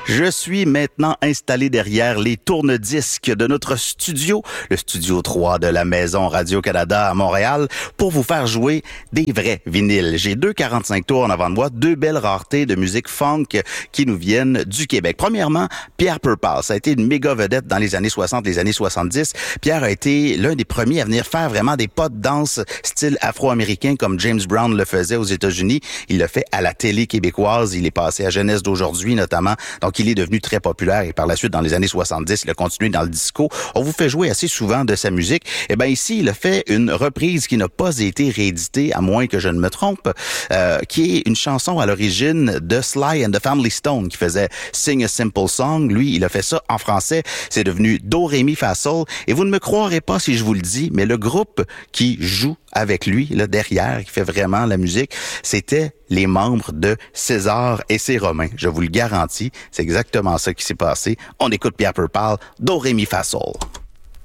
Je suis maintenant installé derrière les tourne-disques de notre studio, le studio 3 de la Maison Radio-Canada à Montréal, pour vous faire jouer des vrais vinyles. J'ai 2,45 tours en avant de moi, deux belles raretés de musique funk qui nous viennent du Québec. Premièrement, Pierre Purpas. Ça a été une méga vedette dans les années 60, les années 70. Pierre a été l'un des premiers à venir faire vraiment des pas de danse style afro-américain comme James Brown le faisait aux États-Unis. Il le fait à la télé québécoise. Il est passé à Jeunesse d'aujourd'hui notamment. Donc, il est devenu très populaire et par la suite, dans les années 70, il a continué dans le disco. On vous fait jouer assez souvent de sa musique. Eh bien, ici, il a fait une reprise qui n'a pas été rééditée, à moins que je ne me trompe, qui est une chanson à l'origine de Sly and the Family Stone, qui faisait Sing a Simple Song. Lui, il a fait ça en français. C'est devenu Do, Ré, Mi, Fa, Sol. Et vous ne me croirez pas si je vous le dis, mais le groupe qui joue avec lui, là, derrière, qui fait vraiment la musique, c'était les membres de César et ses Romains. Je vous le garantis, c'est exactement ça qui s'est passé. On écoute Pierre Purpas, Do, Ré, Mi, Fa, Sol.